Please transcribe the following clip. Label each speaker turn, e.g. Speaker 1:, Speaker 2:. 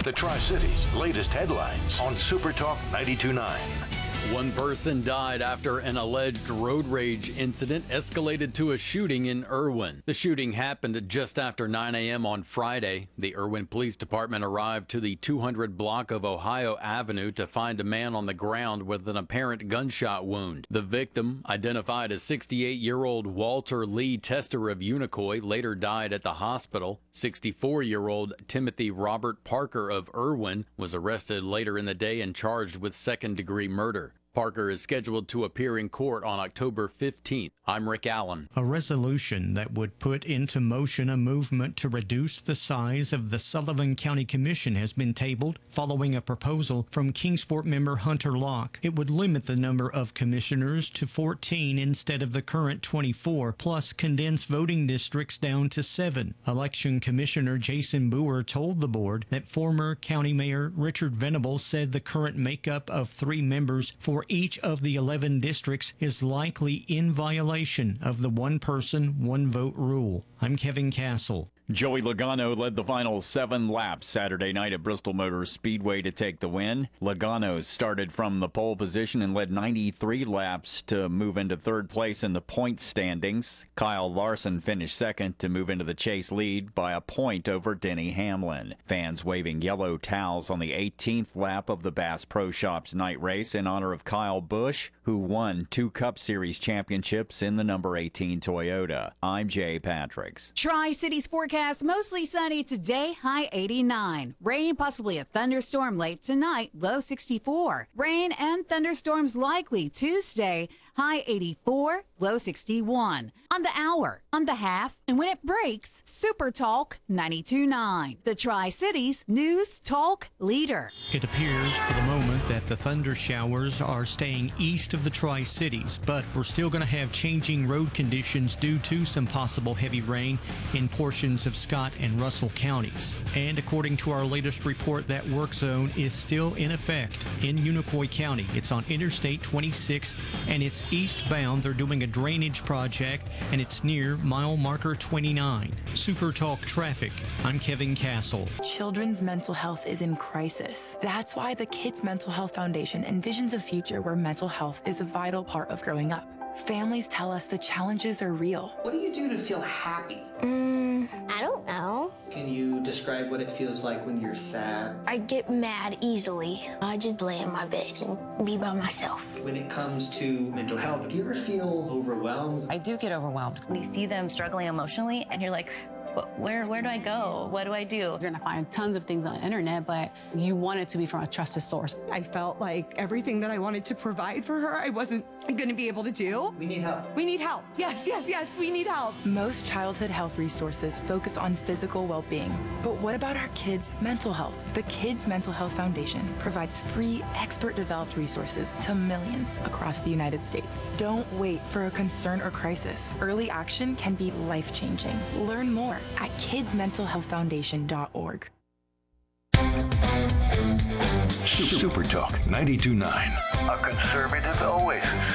Speaker 1: The Tri-Cities' latest headlines on Super Talk 92.9.
Speaker 2: One person died after an alleged road rage incident escalated to a shooting in Irwin. The shooting happened just after 9 a.m. on Friday. The Irwin Police Department arrived to the 200 block of Ohio Avenue to find a man on the ground with an apparent gunshot wound. The victim, identified as 68-year-old Walter Lee Tester of Unicoi, later died at the hospital. 64-year-old Timothy Robert Parker of Irwin was arrested later in the day and charged with second-degree murder. Parker is scheduled to appear in court on October 15th. I'm Rick Allen.
Speaker 3: A resolution that would put into motion a movement to reduce the size of the Sullivan County Commission has been tabled following a proposal from Kingsport member Hunter Locke. It would limit the number of commissioners to 14 instead of the current 24, plus condense voting districts down to 7. Election Commissioner Jason Boer told the board that former County Mayor Richard Venable said the current makeup of 3 members for each of the 11 districts is likely in violation of the one person, one vote rule. I'm Kevin Castle.
Speaker 4: Joey Logano led the final 7 laps Saturday night at Bristol Motor Speedway to take the win. Logano started from the pole position and led 93 laps to move into third place in the point standings. Kyle Larson finished second to move into the chase lead by a point over Denny Hamlin. Fans waving yellow towels on the 18th lap of the Bass Pro Shops night race in honor of Kyle Busch, who won 2 Cup Series championships in the number 18 Toyota. I'm Jay Patricks.
Speaker 5: Tri-Cities forecast. Mostly sunny today, high 89. Rain, possibly a thunderstorm late tonight, low 64. Rain and thunderstorms likely Tuesday, high 84, low 61. On the hour, on the half, and when it breaks, Super Talk 92.9. The Tri-Cities News Talk leader.
Speaker 3: It appears for the moment that the thunder showers are staying east of the Tri-Cities, but we're still going to have changing road conditions due to some possible heavy rain in portions of Scott and Russell counties. And according to our latest report, that work zone is still in effect in Unicoi County. It's on Interstate 26 and it's eastbound. They're doing a drainage project and it's near mile marker 29. Super Talk Traffic. I'm Kevin Castle.
Speaker 6: Children's mental health is in crisis. That's why the Kids Mental Health Foundation envisions a future where mental health is a vital part of growing up. Families tell us the challenges are real.
Speaker 7: What do you do to feel happy?
Speaker 8: I don't know.
Speaker 7: Can you describe what it feels like when you're sad?
Speaker 8: I get mad easily. I just lay in my bed and be by myself.
Speaker 7: When it comes to mental health, do you ever feel overwhelmed?
Speaker 9: I do get overwhelmed.
Speaker 10: When you see them struggling emotionally and you're like, where do I go? What do I do?
Speaker 11: You're gonna find tons of things on the internet, but you want it to be from a trusted source.
Speaker 12: I felt like everything that I wanted to provide for her, I wasn't gonna be able to do.
Speaker 7: We need help.
Speaker 12: We need help. Yes, we need help.
Speaker 6: Most childhood health resources focus on physical well-being. But what about our kids' mental health? The Kids Mental Health Foundation provides free, expert-developed resources to millions across the United States. Don't wait for a concern or crisis. Early action can be life-changing. Learn more at kidsmentalhealthfoundation.org.
Speaker 1: Super Talk 92.9, a conservative oasis